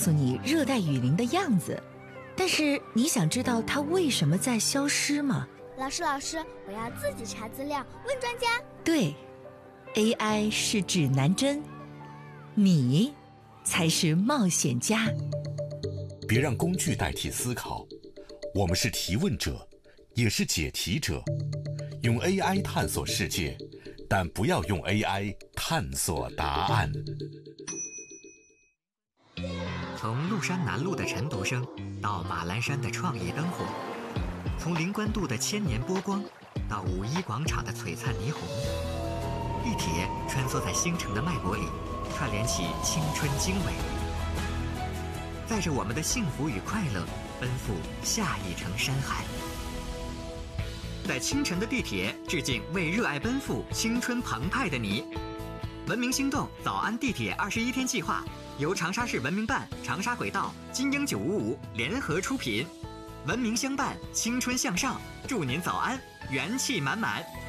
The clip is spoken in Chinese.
诉你热带雨林的样子，但是你想知道它为什么在消失吗？ 老师，我要自己查资料，问专家。 对， AI 是指南针，你才是冒险家。 别让工具代替思考，我们是提问者，也是解题者。用 AI 探索世界，但不要用 AI 探索答案。 从麓山南路的晨读声到马栏山的创意灯火，从灵官渡的千年波光到五一广场的璀璨霓虹，地铁穿梭在星辰的脉搏里，串联起青春经纬，载着我们的幸福与快乐，奔赴下一程山海。在清晨的地铁，致敬为热爱奔赴、青春澎湃的你。文明星动早安地铁21天计划由长沙市文明办、长沙轨道、金鹰955联合出品，文明相伴，青春向上，祝您早安，元气满满。